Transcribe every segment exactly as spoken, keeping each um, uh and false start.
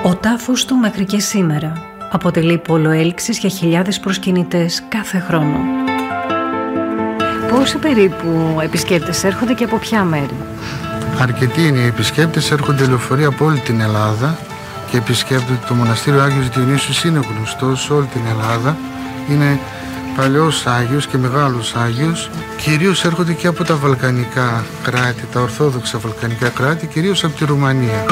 Ο τάφος του μέχρι και σήμερα αποτελεί πόλο έλξης για χιλιάδες προσκυνητές κάθε χρόνο. Πόσοι περίπου επισκέπτες έρχονται και από ποια μέρη? Αρκετοί είναι οι επισκέπτες, έρχονται λεωφορεία από όλη την Ελλάδα και επισκέπτονται το μοναστήριο Άγιος Διονύσιος, είναι γνωστό σε όλη την Ελλάδα. Είναι παλαιός Άγιος και μεγάλος Άγιος. Κυρίως έρχονται και από τα βαλκανικά κράτη, τα ορθόδοξα βαλκανικά κράτη, κυρίως από τη Ρουμανία.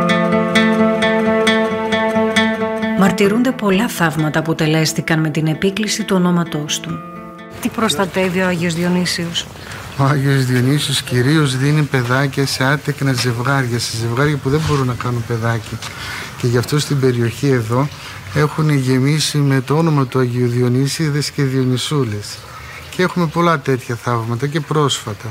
Μαρτυρούνται πολλά θαύματα που τελέστηκαν με την επίκληση του ονόματός του. Τι προστατεύει ο Άγιος Διονύσιος? Ο Άγιος Διονύσιος κυρίως δίνει παιδάκια σε άτεκνα ζευγάρια, σε ζευγάρια που δεν μπορούν να κάνουν παιδάκι. Και γι' αυτό στην περιοχή εδώ έχουν γεμίσει με το όνομα του Αγίου Διονύσιδες και Διονυσούλες. Και έχουμε πολλά τέτοια θαύματα και πρόσφατα.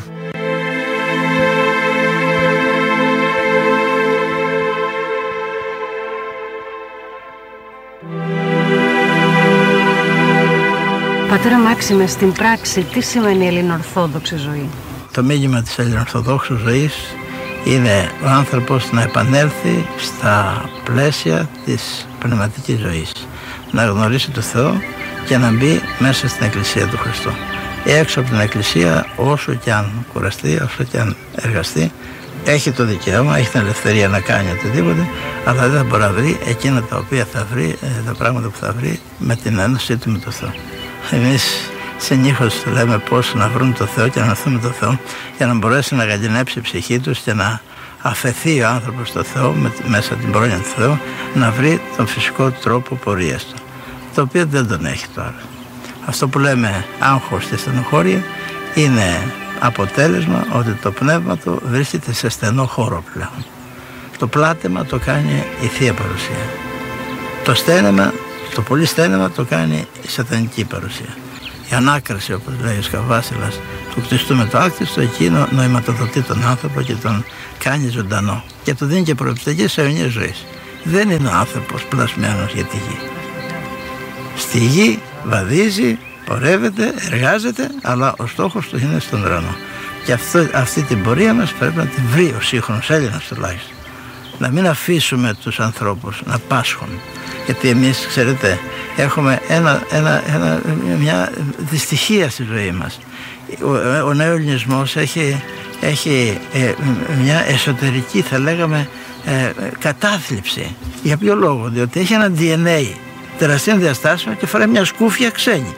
Πατέρα Μάξιμε, στην πράξη τι σημαίνει η ελληνοορθόδοξη ζωή? Το μήνυμα της ελληνοορθοδόξου ζωής είναι ο άνθρωπος να επανέλθει στα πλαίσια της πνευματικής ζωής, να γνωρίσει τον Θεό και να μπει μέσα στην Εκκλησία του Χριστού. Έξω από την Εκκλησία, όσο και αν κουραστεί, όσο και αν εργαστεί, έχει το δικαίωμα, έχει την ελευθερία να κάνει οτιδήποτε, αλλά δεν θα μπορεί να βρει εκείνα τα οποία θα βρει, τα πράγματα που θα βρει με την ένωσή του με τον Θεό. Εμείς συνήθως λέμε πώς να βρουν το Θεό και να έρθουν το Θεό για να μπορέσει να γαλινέψει η ψυχή τους και να αφαιθεί ο άνθρωπος στο Θεό με, μέσα την πρόνοια του Θεού, να βρει τον φυσικό τρόπο πορείας του, το οποίο δεν τον έχει τώρα. Αυτό που λέμε άγχος και στενοχώρια είναι αποτέλεσμα ότι το πνεύμα του βρίσκεται σε στενό χώρο πλέον. Το πλάτεμα το κάνει η Θεία Παρουσία. Το στένεμα, το πολύ στένεμα το κάνει η σατανική παρουσία. Η ανάκραση, όπως λέει ο Σκαβάσιλας, του κτιστού με το άκτιστο, εκείνο νοηματοδοτεί τον άνθρωπο και τον κάνει ζωντανό και του δίνει και προοπτική σε αιωνία ζωής. Δεν είναι ο άνθρωπος πλασμένος για τη γη. Στη γη βαδίζει, πορεύεται, εργάζεται, αλλά ο στόχος του είναι στον ουρανό. Και αυτό, αυτή την πορεία μας πρέπει να την βρει ο σύγχρονος Έλληνας τουλάχιστον. Να μην αφήσουμε τους ανθρώπους να πάσχουν. Γιατί εμείς, ξέρετε, έχουμε ένα, ένα, ένα, μια δυστυχία στη ζωή μας. Ο, ο νεοελληνισμός έχει, έχει ε, μια εσωτερική, θα λέγαμε, ε, κατάθλιψη. Για ποιο λόγο? Διότι έχει ένα ντι εν έι τεραστίων διαστάσεων και φοράει μια σκούφια ξένη.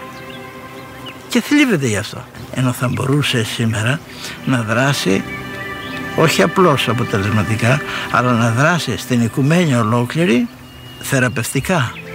Και θλίβεται γι' αυτό. Ενώ θα μπορούσε σήμερα να δράσει όχι απλώς αποτελεσματικά, αλλά να δράσει στην οικουμένη ολόκληρη θεραπευτικά.